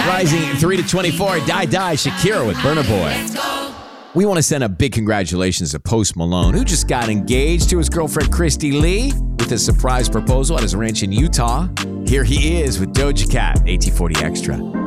Rising 3 to 24, Die Die, Shakira with Burna Boy. We want to send a big congratulations to Post Malone, who just got engaged to his girlfriend Christy Lee with a surprise proposal at his ranch in Utah. Here he is with Doja Cat, AT40 Extra.